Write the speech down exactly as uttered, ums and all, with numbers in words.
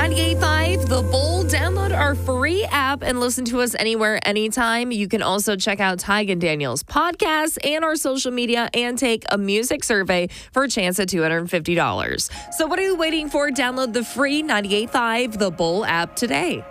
ninety-eight point five The Bull. Download our free app and listen to us anywhere, anytime. You can also check out Tig and Daniel's podcast and our social media and take a music survey for a chance at two hundred fifty dollars. So what are you waiting for? Download the free ninety-eight point five The Bull app today.